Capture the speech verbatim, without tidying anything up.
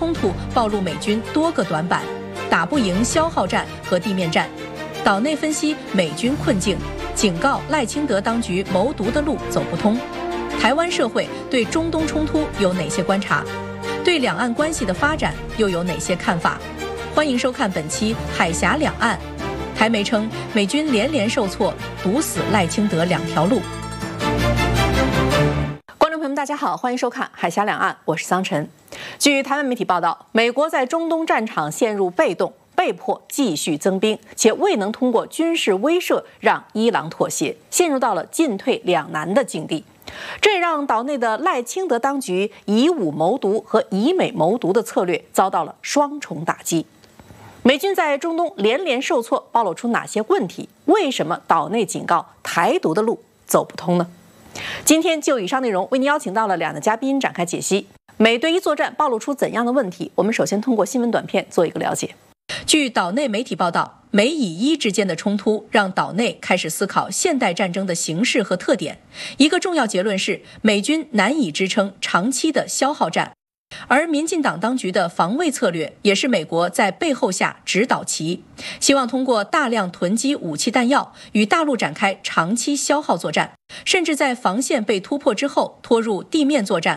冲突暴露美军多个短板，打不赢消耗战和地面战。岛内分析美军困境，警告赖清德当局谋独的路走不通。台湾社会对中东冲突有哪些观察？对两岸关系的发展又有哪些看法？欢迎收看本期《海峡两岸》。台媒称，美军连连受挫，堵死赖清德两条路。观众朋友们，大家好，欢迎收看《海峡两岸》，我是桑晨。据台湾媒体报道，美国在中东战场陷入被动，被迫继续增兵，且未能通过军事威慑让伊朗妥协，陷入到了进退两难的境地。这也让岛内的赖清德当局以武谋独和以美谋独的策略遭到了双重打击。美军在中东连连受挫，暴露出哪些问题？为什么岛内警告台独的路走不通呢？今天就以上内容为您邀请到了两位嘉宾展开解析。美对伊作战暴露出怎样的问题？我们首先通过新闻短片做一个了解。据岛内媒体报道，美以伊之间的冲突让岛内开始思考现代战争的形式和特点。一个重要结论是，美军难以支撑长期的消耗战，而民进党当局的防卫策略也是美国在背后下指导棋，希望通过大量囤积武器弹药与大陆展开长期消耗作战，甚至在防线被突破之后拖入地面作战，